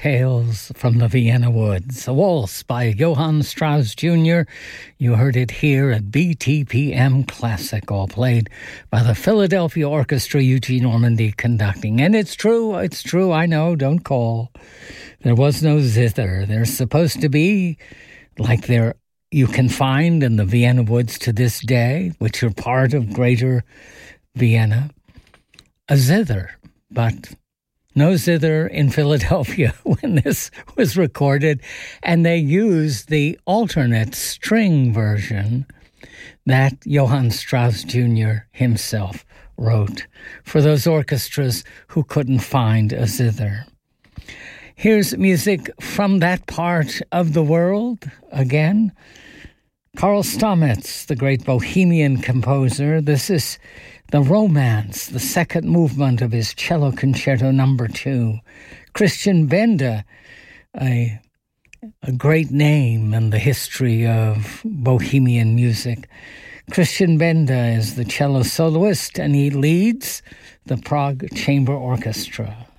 Tales from the Vienna Woods, a waltz by Johann Strauss Jr. You heard it here at BTPM Classic, all played by the Philadelphia Orchestra, Eugene Ormandy conducting. And it's true, I know, don't call. There was no zither. There's supposed to be, like there you can find in the Vienna Woods to this day, which are part of Greater Vienna, a zither, but no zither in Philadelphia when this was recorded, and they used the alternate string version that Johann Strauss Jr. himself wrote for those orchestras who couldn't find a zither. Here's music from that part of the world again. Karl Stamitz, the great Bohemian composer. This is the Romance, the second movement of his Cello Concerto No. 2. Christian Benda, a great name in the history of Bohemian music. Christian Benda is the cello soloist, and he leads the Prague Chamber Orchestra.